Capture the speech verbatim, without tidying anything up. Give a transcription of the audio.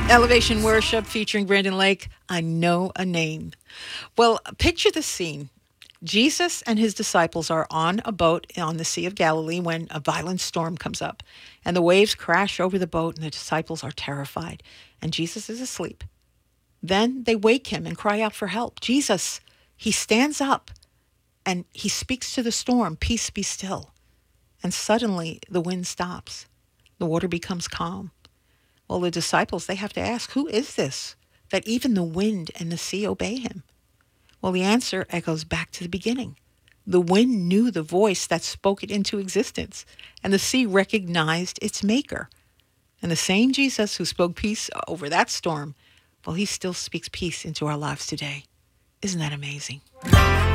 Elevation Worship featuring Brandon Lake. I know a name. Well, picture the scene. Jesus and his disciples are on a boat on the Sea of Galilee when a violent storm comes up, and the waves crash over the boat, and the disciples are terrified, and Jesus is asleep. Then they wake him and cry out for help. Jesus, he stands up and he speaks to the storm, "Peace, be still." And suddenly the wind stops. The water becomes calm. Well, the disciples, they have to ask, who is this that even the wind and the sea obey him? Well, the answer echoes back to the beginning. The wind knew the voice that spoke it into existence, and the sea recognized its maker. And the same Jesus who spoke peace over that storm, well, he still speaks peace into our lives today. Isn't that amazing?